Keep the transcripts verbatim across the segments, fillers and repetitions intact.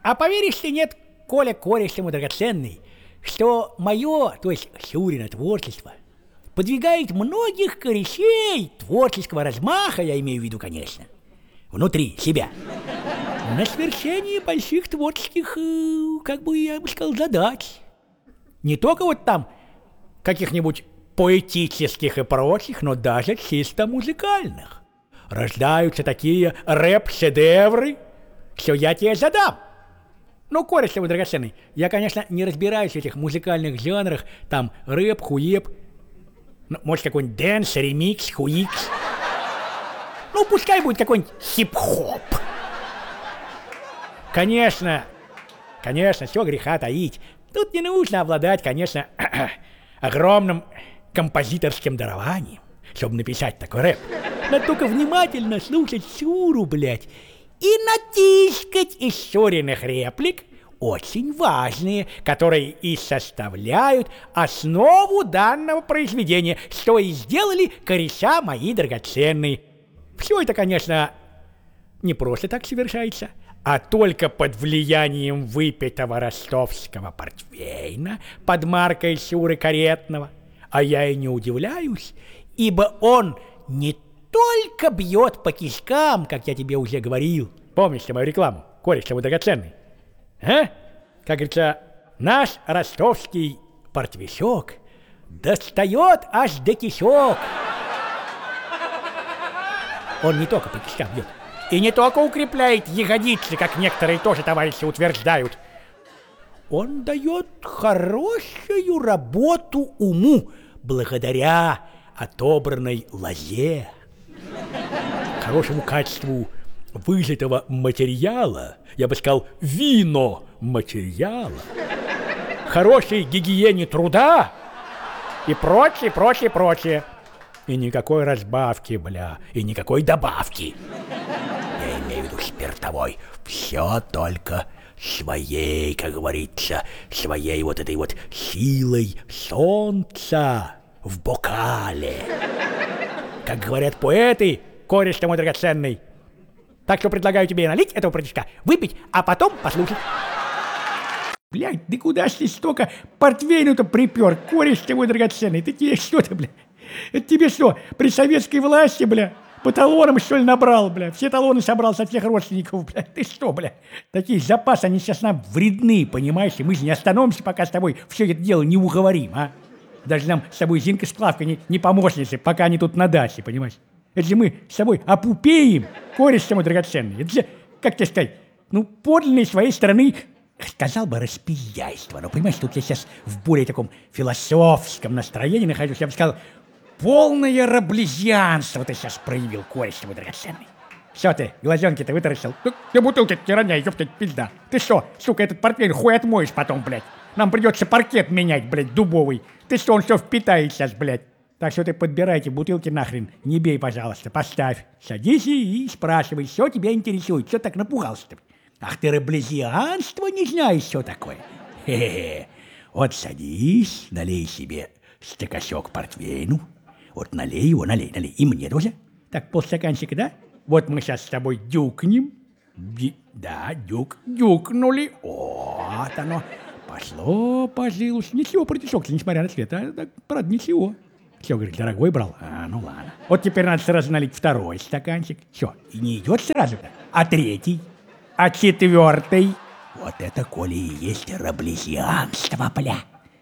А поверишь ты, нет, Коля, кореш ему драгоценный, что мое, то есть Шурина творчество, подвигает многих корешей творческого размаха, я имею в виду, конечно, внутри себя, на свершение больших творческих, как бы я бы сказал, задач. Не только вот там каких-нибудь поэтических и прочих, но даже чисто музыкальных. Рождаются такие рэп-шедевры, что я тебе задам. Ну, кореш мой драгоценный, я, конечно, не разбираюсь в этих музыкальных жанрах, там рэп, хуеп, ну, может, какой-нибудь дэнс, ремикс, хуикс. Ну, пускай будет какой-нибудь хип-хоп. Конечно, конечно, все греха таить. Тут не нужно обладать, конечно, огромным композиторским дарованием, чтобы написать такой рэп. Надо только внимательно слушать Шуру, блядь, и натискать из Шуриных реплик очень важные, которые и составляют основу данного произведения, что и сделали кореша мои драгоценные. Все это, конечно, не просто так совершается, а только под влиянием выпитого ростовского портвейна под маркой Шуры Каретного. А я и не удивляюсь, ибо он не только бьет по кишкам, как я тебе уже говорил. Помнишь ты мою рекламу, кореш мой драгоценный? А? Как говорится, наш ростовский портвейшок достает аж до кишок. Он не только по кишкам бьет. И не только укрепляет ягодицы, как некоторые тоже товарищи утверждают. Он дает хорошую работу уму, благодаря отобранной лозе, хорошему качеству выжатого материала, я бы сказал, вино материала, хорошей гигиене труда и прочее, прочее, прочее. И никакой разбавки, бля, и никакой добавки. Я имею в виду спиртовой. Все только своей, как говорится, своей вот этой вот силой солнца в бокале. Как говорят поэты, кореш ты мой драгоценный. Так что предлагаю тебе налить этого протишка, выпить, а потом послушать. Блядь, ты куда ж ты столько портвейну-то припер, кореш ты мой драгоценный? Ты тебе что-то, блядь? Это тебе что, при советской власти, бля, по талонам, что ли, набрал, бля? Все талоны собрал со всех родственников, бля. Ты что, бля? Такие запасы, они сейчас нам вредны, понимаешь? И мы же не остановимся, пока с тобой все это дело не уговорим, а? Даже нам с тобой Зинка с Клавкой не, не помощницы, пока они тут на даче, понимаешь? Это же мы с тобой опупеем, кореш мой драгоценный. Это же, как тебе сказать, ну, подлинной своей стороны, сказал бы, распияйство. Но, понимаешь, тут я сейчас в более таком философском настроении нахожусь. Я бы сказал, полное раблезианство ты сейчас проявил, кореш мой драгоценный. Что ты, глазенки-то вытаращил? Ну, ты бутылки не роняй, ёптать, пизда. Ты что, сука, этот портфель хуй отмоешь потом, блядь. Нам придется паркет менять, блядь, дубовый. Ты что, он все впитает сейчас, блядь. Так что ты подбирайте бутылки нахрен, не бей, пожалуйста, поставь. Садись и спрашивай, что тебя интересует, что так напугался-то? Ах ты, раблезианство не знаешь, что такое? Хе-хе-хе. Вот садись, налей себе стакасек портвейну. Вот налей его, налей, налей. И мне тоже. Так, полстаканчика, да? Вот мы сейчас с тобой дюкнем. Ди- да, дюк, дюкнули. Вот оно. Пошло, пожилось. Ничего, протишок-то, несмотря на цвет. А, так, правда, ничего. Все, говорит, дорогой брал. А, ну ладно. Вот теперь надо сразу налить второй стаканчик. Все, и не идет сразу-то. А третий? А четвертый? Вот это, коли и есть раблезианство, бля.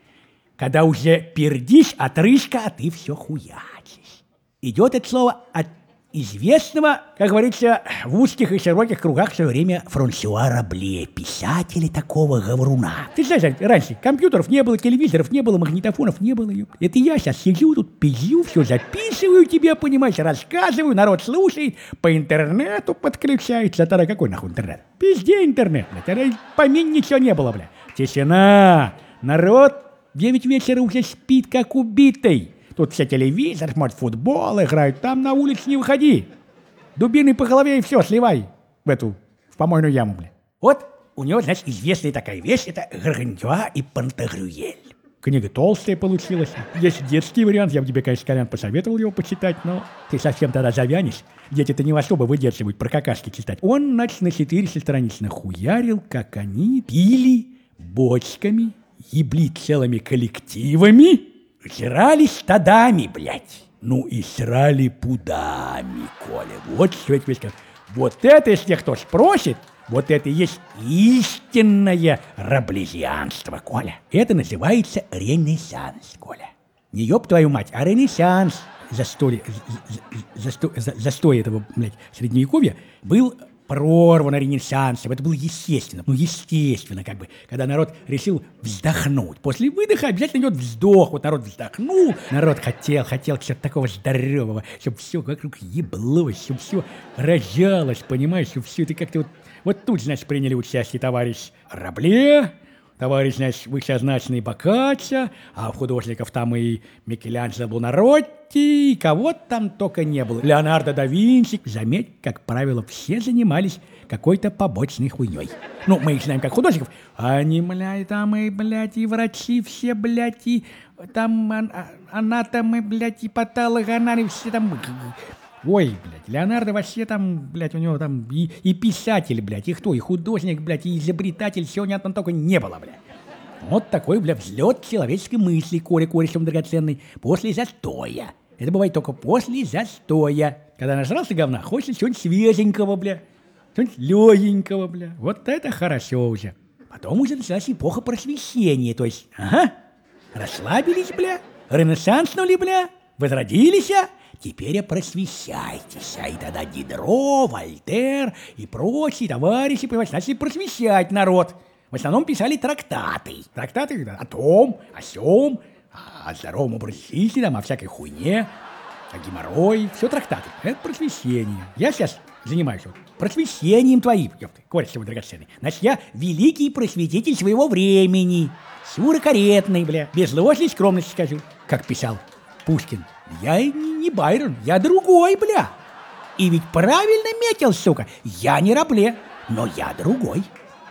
Когда уже пердишь, отрыжка, а ты все хуячишь. Идет это слово от известного, как говорится, в узких и широких кругах в свое время Франсуа Рабле, писателя такого говоруна. Ты знаешь, раньше компьютеров не было, телевизоров не было, магнитофонов не было. Это я сейчас сижу тут, пизжу, все записываю тебе, понимаешь, рассказываю, народ слушает, по интернету подключается. А тогда какой нахуй интернет? Пизде интернет, блядь, тогда помин ничего не было, блядь. Тишина, народ в девять вечера уже спит, как убитый. Тут все телевизор, смотрят футбол, играют. Там на улицу не выходи. Дубиной по голове и все, сливай в эту, в помойную яму, бля. Вот у него, значит, известная такая вещь, это Гаргантюа и Пантагрюэль. Книга толстая получилась. Есть детский вариант, я бы тебе, конечно, Колян, посоветовал его почитать, но ты совсем тогда завянешь. Дети-то не особо выдерживают про какашки читать. Он, значит, на четыреста страниц нахуярил, как они пили бочками, ебли целыми коллективами, жрали стадами, блядь. Ну и срали пудами, Коля. Вот что я тебе скажу. Вот это, если кто спросит, вот это и есть истинное раблезианство, Коля. Это называется ренессанс, Коля. Не ёб твою мать, а ренессанс. Застой, застой, застой этого, блядь, средневековья был прорван ренессансом. Это было естественно. Ну, естественно, как бы, когда народ решил вздохнуть. После выдоха обязательно идет вздох. Вот народ вздохнул. Народ хотел, хотел чего-то такого здорового, чтобы все вокруг еблось, чтобы все рожалось, понимаешь, чтобы все это как-то вот... Вот тут, значит, приняли участие товарищ Рабле, товарищ, значит, вышеозначенный Боккаччо, а у художников там и Микеланджело Бонаротти, и кого там только не было. Леонардо да Винчи. Заметь, как правило, все занимались какой-то побочной хуйней. Ну, мы их знаем как художников. Они, блядь, там и, блядь, и врачи все, блядь, и там анатомы, блядь, и патологоанатомы, все там... Ой, блядь, Леонардо вообще там, блядь, у него там и, и писатель, блядь, и кто, и художник, блядь, и изобретатель, всего ни одного только не было, блядь. Вот такой, блядь, взлет человеческой мысли, Коля корешем драгоценный, после застоя. Это бывает только после застоя. Когда нажрался говна, хочется чего-нибудь свеженького, бля, чего-нибудь легенького, бля. Вот это хорошо уже. Потом уже началась эпоха просвещения, то есть, ага, расслабились, бля, ренессанснули, бля, возродились, а? Теперь просвещайтесь, и тогда Дидро, Вольтер и прочие товарищи, понимаете, начали просвещать народ. В основном писали трактаты. Трактаты о том, о сём, о здоровом образе жизни, там, о всякой хуйне, о геморрое, все трактаты. Это просвещение. Я сейчас занимаюсь вот просвещением твоим, ёпты, кореш твой драгоценный. Значит, я великий просветитель своего времени, сюрокорректный, бля, без ложной скромности скажу, как писал Пушкин. Я не, не Байрон, я другой, бля. И ведь правильно метил, сука. Я не Рабле, но я другой.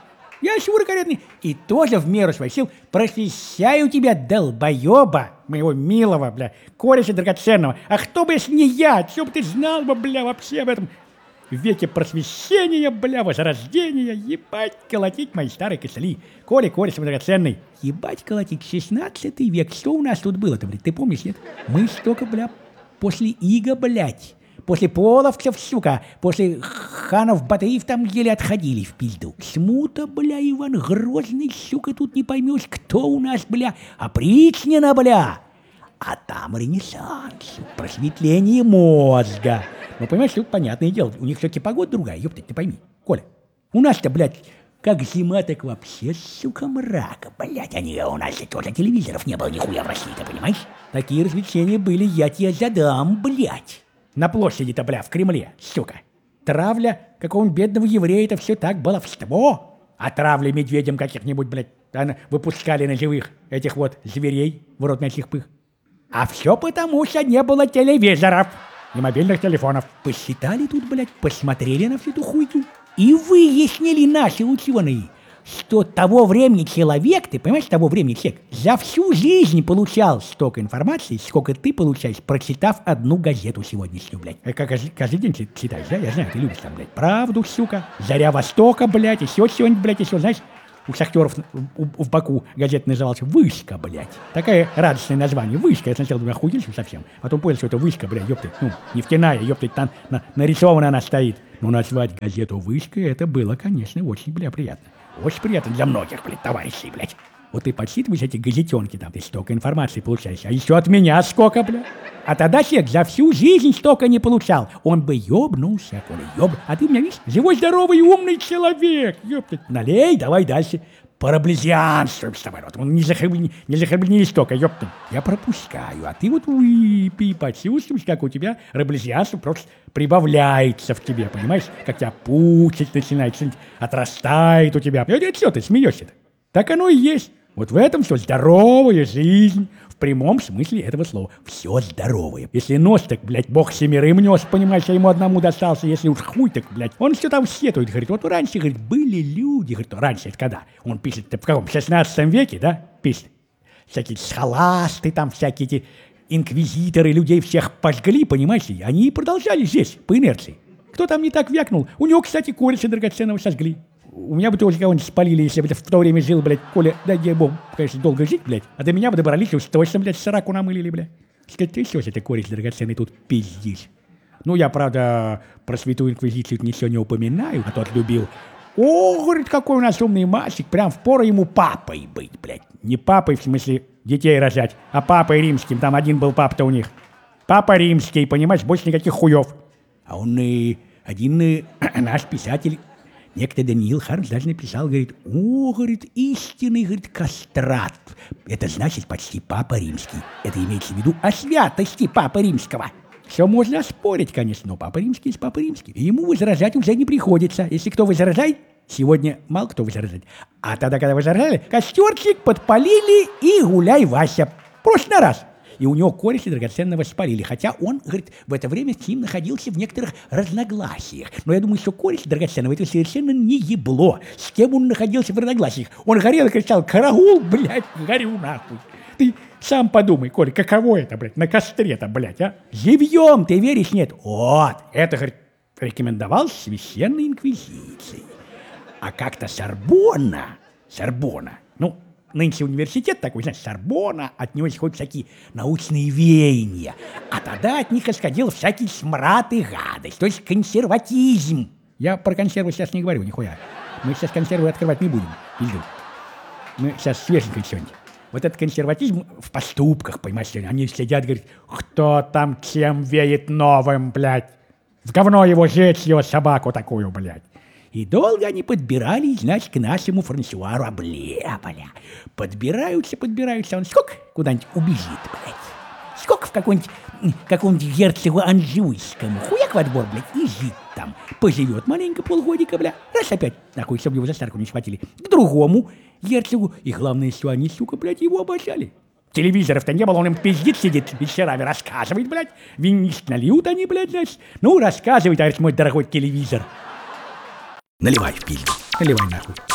Я сюрокорректный и тоже в меру своих сил просвещаю тебя, долбоеба, моего милого, бля, кореша драгоценного. А кто бы, если не я, что бы ты знал бы, бля, вообще об этом веке просвещения, бля, возрождения, ебать, колотить мои старые костыли. Коля, кореш драгоценный, ебать, колотить, шестнадцатый век, что у нас тут было-то, блядь, ты помнишь, нет? Мы столько, бля, после ига, блядь, после половцев, сука, после ханов Батыев там еле отходили в пизду. Смута, бля, Иван Грозный, сука, тут не поймешь, кто у нас, бля, опричнина, бля. А там ренессанс, просветление мозга. Ну, понимаешь, тут понятное дело, у них все-таки погода другая, ёптать, ты пойми. Коля, у нас-то, блядь, как зима, так вообще, сука, мрака, блядь. Они, у нас тоже телевизоров не было нихуя в России, ты понимаешь? Такие развлечения были, я тебе задам, блядь. На площади-то, бля, в Кремле, сука. Травля какого-нибудь бедного еврея, это все так баловство. А травля медведям каких-нибудь, блядь, выпускали на живых этих вот зверей в рот мячих пых. А все потому, что не было телевизоров и мобильных телефонов. Посчитали тут, блядь, посмотрели на всю эту хуйню и выяснили наши ученые, что того времени человек, ты понимаешь, того времени человек за всю жизнь получал столько информации, сколько ты получаешь, прочитав одну газету сегодняшнюю, блядь. Как каждый, каждый день читаешь, да? Я знаю, ты любишь там, блядь, «Правду», сука, «Заря Востока», блядь, еще что-нибудь, блядь, еще, знаешь, у шахтеров в Баку газета называлась «Вышка», блядь. Такое радостное название. «Вышка». Я сначала думал, охуелся совсем. Потом понял, что это «Вышка», блядь, ёптать. Ну, нефтяная, ёптать, там на, нарисована она стоит. Но назвать газету «Вышка» это было, конечно, очень, бля, приятно. Очень приятно для многих, блядь, товарищей, блядь. Вот ты подсчитываешь эти газетенки там, ты столько информации получаешь. А еще от меня сколько, бля. А тогда человек за всю жизнь столько не получал. Он бы ёбнулся, Коля, ёб. А ты у меня, видишь, живой, здоровый, умный человек. Ёптать. Налей, давай дальше. Параблезианствуем с тобой. Вот, не захлебни, не захлебни столько, ёптать. Я пропускаю, а ты вот выпей, почувствуешь, как у тебя раблезианство просто прибавляется в тебе, понимаешь? Как тебя пучить начинает, что-нибудь отрастает у тебя. Это что ты смеешься-то? Так оно и есть. Вот в этом все здоровая жизнь. В прямом смысле этого слова. Все здоровое. Если нос, так, блядь, бог семерым нес, понимаешь, а ему одному достался. Если уж хуй, так, блядь, он все там сетует. Говорит, вот раньше, говорит, были люди. Говорит, раньше это когда? Он пишет, в каком, в шестнадцатом веке, да, пишет. всякие схоласты, там всякие эти инквизиторы, людей всех пожгли, понимаете? Они продолжали здесь, по инерции. Кто там не так вякнул? У него, кстати, Кореша драгоценного сожгли. У меня бы тоже кого-нибудь спалили, если бы в то время жил, блядь, Коля, дай ей бог, конечно, долго жить, блядь. А до меня бы добрались, уж точно, блядь, сраку намылили, блядь. Сказать, ты что, это Кореш драгоценный тут пиздишь? Ну, я, правда, про Святую Инквизицию ничего не упоминаю, а тот любил. О, говорит, какой у нас умный мальчик, прям впору ему папой быть, блядь. Не папой, в смысле, детей рожать, а папой римским, там один был папа-то у них. Папа римский, понимаешь, больше никаких хуев. А он и один и, наш писатель, некто Даниил Хармс, даже написал, говорит, о, говорит, истинный, говорит, кастрат. Это значит почти папа римский. Это имеется в виду о святости папы римского. Все можно оспорить, конечно, но папа римский есть папа римский. И ему возражать уже не приходится. Если кто возражает, сегодня мало кто возражает. А тогда, когда возражали, костерчик подпалили и гуляй, Вася. Просто на раз. И у него Кореша драгоценного спалили. Хотя он, говорит, в это время с ним находился в некоторых разногласиях. Но я думаю, что Кореша драгоценного это совершенно не ебло. С кем он находился в разногласиях? Он горел и кричал: «Караул, блядь, горю нахуй». Ты сам подумай, Коля, каково это, блядь, на костре-то, блядь, а? Живьем, ты веришь, нет? Вот, это, говорит, рекомендовал Священной Инквизицией. А как-то Сорбонна, Сорбонна, ну, нынче университет такой, знаешь, Сорбонна, от него исходят всякие научные веяния. А тогда от них исходил всякий смрад и гадость, то есть консерватизм. Я про консервы сейчас не говорю, нихуя. Мы сейчас консервы открывать не будем, пизду. Мы сейчас свеженькое что-нибудь. Вот этот консерватизм в поступках, понимаете, они сидят, говорят, кто там чем веет новым, блядь. В говно его жечь, его собаку такую, блядь. И долго они подбирались, значит, к нашему Франсуа Рабле, бля. Подбираются, подбираются, он сколько куда-нибудь убежит, блядь. Сколько в какой-нибудь, каком-нибудь герцогу Анжуйскому. Хуяк в отбор, блядь, и жить там. Поживет маленько полгодика, бля. Раз опять, нахуй, чтобы его за старку не схватили. К другому герцогу. И главное, что они, сука, блядь, его обожали. Телевизоров-то не было, он им пиздит, сидит вечерами, рассказывает, блядь. Винишь нальют они, блядь, значит. Ну, рассказывай, товарищ мой дорогой телевизор. Наливай в пизду. Наливай нахуй.